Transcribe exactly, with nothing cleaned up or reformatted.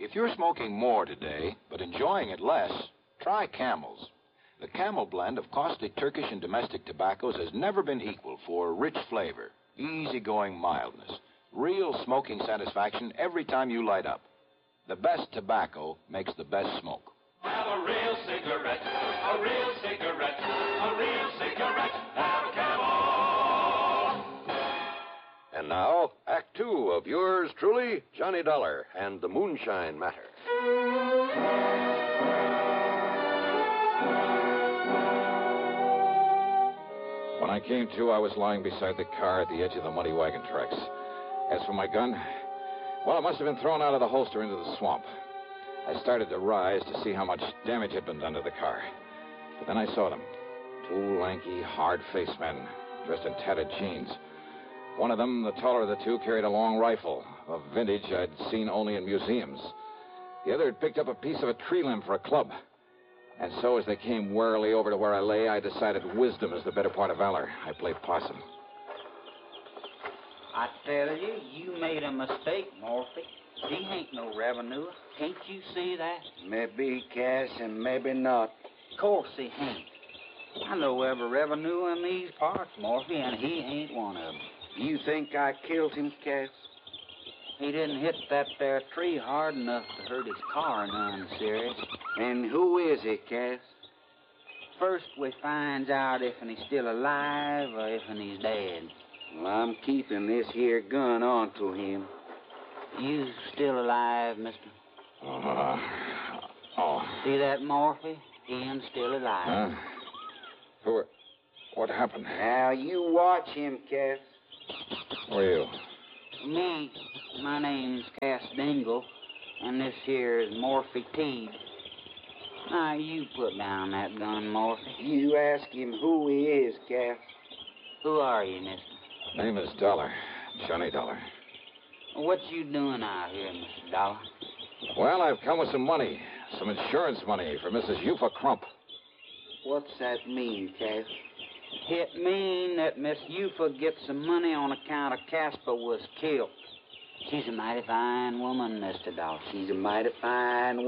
If you're smoking more today, but enjoying it less, try Camels. The Camel blend of costly Turkish and domestic tobaccos has never been equal for rich flavor, easygoing mildness, real smoking satisfaction every time you light up. The best tobacco makes the best smoke. Have a real cigarette, a real cigarette, a real cigarette, have a Camel. And now, Act Two of yours truly, Johnny Dollar and the Moonshine Matter. When I came to, I was lying beside the car at the edge of the muddy wagon tracks. As for my gun, well, it must have been thrown out of the holster into the swamp. I started to rise to see how much damage had been done to the car. But then I saw them. Two lanky, hard-faced men, dressed in tattered jeans. One of them, the taller of the two, carried a long rifle, a vintage I'd seen only in museums. The other had picked up a piece of a tree limb for a club. And so as they came warily over to where I lay, I decided wisdom is the better part of valor. I played possum. I tell you, you made a mistake, Morphy. He ain't no revenue. Can't you see that? Maybe Cass and maybe not. Of course he ain't. I know every revenue in these parts, Morphy, and he ain't one of them. You think I killed him, Cass? He didn't hit that there tree hard enough to hurt his car none serious. And who is he, Cass? First we finds out if he's still alive or if he's dead. Well, I'm keeping this here gun on to him. You still alive, mister? Uh, oh. See that, Morphy? Ian's still alive. Huh? Who... What happened? Now, you watch him, Cass. Who are you? Me, my name's Cass Dingle, and this here is Morphy Teed. Now, you put down that gun, Morphy. You ask him who he is, Cass. Who are you, mister? Name is Dollar. Johnny Dollar. What you doing out here, Mister Dollar? Well, I've come with some money. Some insurance money for Missus Eufa Crump. What's that mean, Cass? It mean that Miss Eufa gets some money on account of Casper was killed. She's a mighty fine woman, Mister Dollar. She's a mighty fine woman.